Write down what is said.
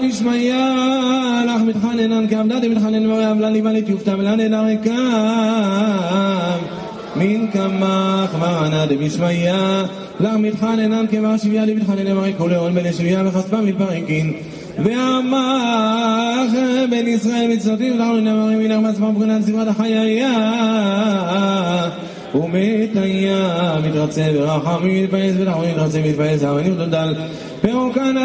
Ishmaya lach mitchanenan k'amdad mitchanen v'yam lani v'lit yuftam lani narikam min kamach ma'anad b'ishmaya lach mitchanenan k'mach shivya li mitchanen v'rik kuleon ben shivya v'chaspa mitparikin ve'amach ben Yisrael mitzvotim v'lachnu namarim minach matzmam b'chunan sivrat ha'chayaya ומתהיה מתרצה ורחמים מתפייס ולחמים מתרצה מתפייס האמנים תודל פירוקן